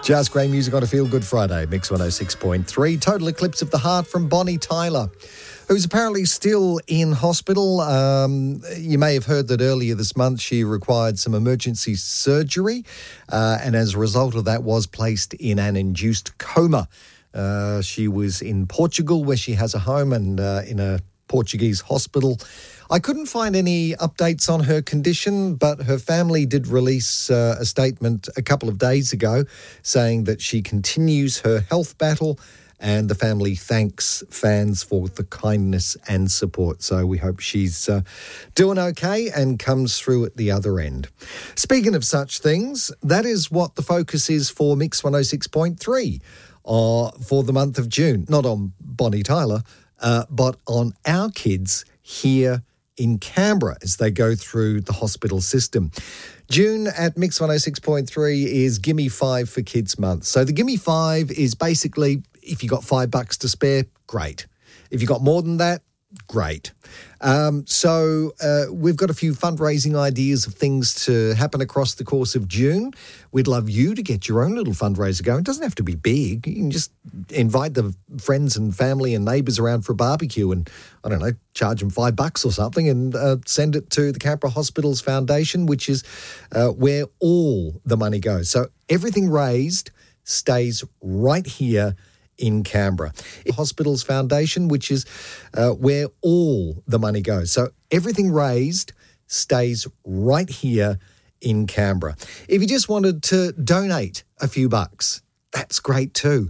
Just great music on a Feel Good Friday, Mix 106.3. Total Eclipse of the Heart from Bonnie Tyler, who's apparently still in hospital. You may have heard that earlier this month she required some emergency surgery, and as a result of that was placed in an induced coma. She was in Portugal, where she has a home, and in a Portuguese hospital. I couldn't find any updates on her condition, but her family did release a statement a couple of days ago saying that she continues her health battle, and the family thanks fans for the kindness and support. So we hope she's doing okay and comes through at the other end. Speaking of such things, that is what the focus is for Mix 106.3 for the month of June. Not on Bonnie Tyler, but on our kids here in Canberra as they go through the hospital system. June at Mix 106.3 is Gimme 5 for Kids Month. So the Gimme 5 is basically, if you got $5 to spare, great. If you got more than that, great. So we've got a few fundraising ideas of things to happen across the course of June. We'd love you to get your own little fundraiser going. It doesn't have to be big. You can just invite the friends and family and neighbours around for a barbecue and, I don't know, charge them $5 or something and send it to the Canberra Hospitals Foundation, which is where all the money goes. So everything raised stays right here in Canberra. Hospitals Foundation, which is where all the money goes. So everything raised stays right here in Canberra. If you just wanted to donate a few bucks, that's great too.